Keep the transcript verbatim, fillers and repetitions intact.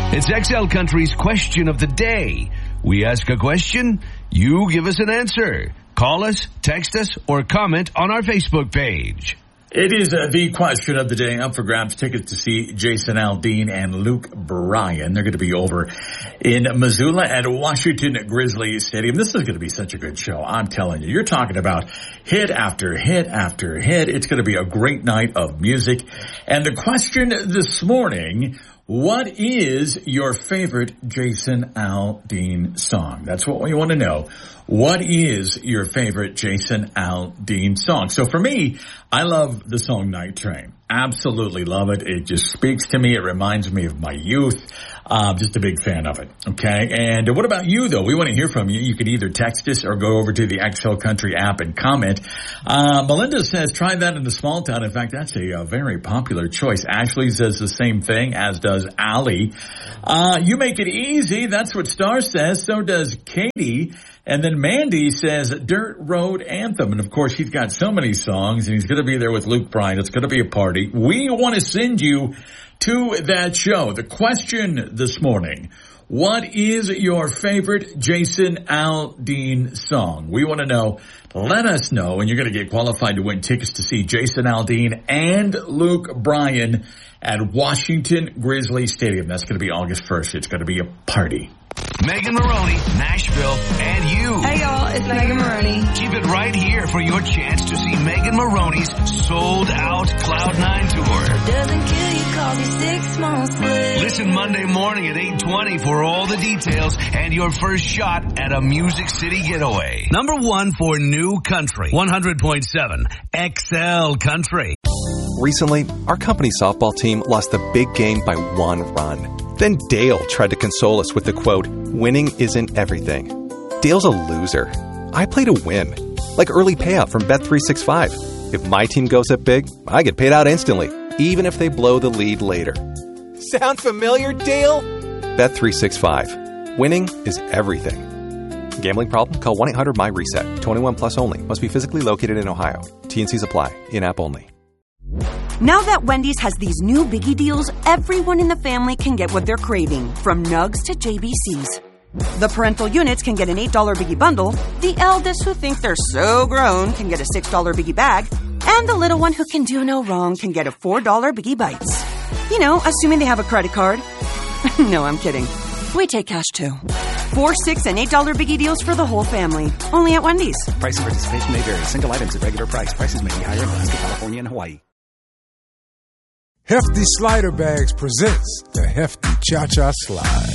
It's X L Country's question of the day. We ask a question, you give us an answer. Call us, text us, or comment on our Facebook page. It is uh, the question of the day. Up for grabs, tickets to see Jason Aldean and Luke Bryan. They're going to be over in Missoula at Washington Grizzly Stadium. This is going to be such a good show. I'm telling you. You're talking about hit after hit after hit. It's going to be a great night of music. And the question this morning, what is your favorite Jason Aldean song? That's what we want to know. What is your favorite Jason Aldean song? So for me, I love the song Night Train. Absolutely love it. It just speaks to me. It reminds me of my youth. I'm uh, just a big fan of it. Okay. And what about you, though? We want to hear from you. You can either text us or go over to the X L Country app and comment. Uh, Melinda says, try that in a small town. In fact, that's a, a very popular choice. Ashley says the same thing, as does Allie. Uh, you make it easy. That's what Star says. So does Katie. And then Mandy says Dirt Road Anthem. And of course, he's got so many songs and he's going to be there with Luke Bryan. It's going to be a party. We want to send you to that show. The question this morning, what is your favorite Jason Aldean song? We want to know. Let us know, and you're going to get qualified to win tickets to see Jason Aldean and Luke Bryan at Washington Grizzly Stadium. That's going to be August first. It's going to be a party. Megan Maroney, Nashville, and you. Hey, y'all, it's Megan Maroney. Keep it right here for your chance to see Megan Maroney's sold-out Cloud nine tour. Doesn't kill you cause you're six months late. Listen Monday morning at eight twenty for all the details and your first shot at a Music City getaway. Number one for new country, one hundred point seven X L Country. Recently, our company softball team lost the big game by one run. Then Dale tried to console us with the quote, winning isn't everything. Dale's a loser. I play to win. Like early payout from Bet three sixty-five. If my team goes up big, I get paid out instantly, even if they blow the lead later. Sound familiar, Dale? Bet three sixty-five. Winning is everything. Gambling problem? Call one eight hundred M Y reset. twenty-one plus only. Must be physically located in Ohio. T and Cs apply. In-app only. Now that Wendy's has these new biggie deals, everyone in the family can get what they're craving, from nugs to J B Cs. The parental units can get an eight dollar biggie bundle, the eldest who think they're so grown can get a six dollar biggie bag, and the little one who can do no wrong can get a four dollar biggie bites. You know, assuming they have a credit card. No, I'm kidding. We take cash too. Four, six, and eight dollar biggie deals for the whole family. Only at Wendy's. Price and participation may vary. Single items at regular price. Prices may be higher in Alaska, California, and Hawaii. Hefty Slider Bags presents the Hefty Cha-Cha Slide.